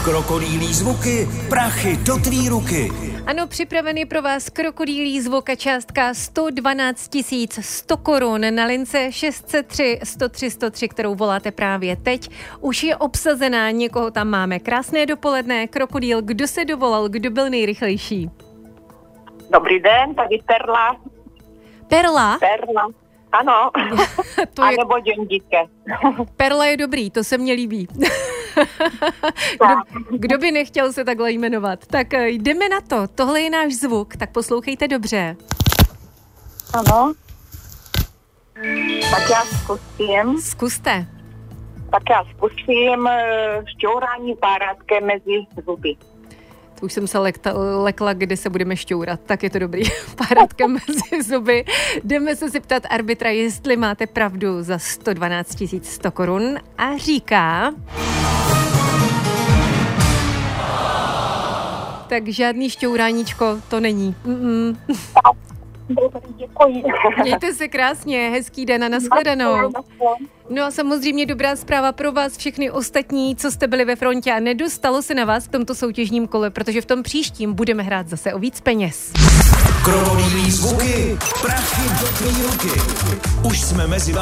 Krokodýlí zvuky, prachy do tvý ruky. Ano, připravený pro vás krokodýlí zvuk a částka 112 100 korun na lince 603 103 103, kterou voláte právě teď. Už je obsazená, někoho tam máme. Krásné dopoledne, krokodýl, kdo se dovolal, kdo byl nejrychlejší? Dobrý den, tady Perla. Perla? Perla, ano. To je... Anebo Děndíke. Perla je dobrý, to se mně líbí. Kdo by nechtěl se takhle jmenovat? Tak jdeme na to. Tohle je náš zvuk, tak poslouchejte dobře. Ano. Tak já zkusím. Zkuste. Tak já zkusím šťourání párátkem mezi zuby. Už jsem se lekla, kde se budeme šťourat, tak je to dobrý. Párátkem mezi zuby. Jdeme se zeptat arbitra, jestli máte pravdu za 112 100 korun a říká... Tak žádný šťouráníčko to není. Dobrý, děkuji. Mějte se krásně, hezký den a nashledanou. No a samozřejmě dobrá zpráva pro vás všechny ostatní, co jste byli ve frontě a nedostalo se na vás v tomto soutěžním kole, protože v tom příštím budeme hrát zase o víc peněz. Krokodýlí zvuky, prachy do tvý ruky. Už jsme mezi vámi.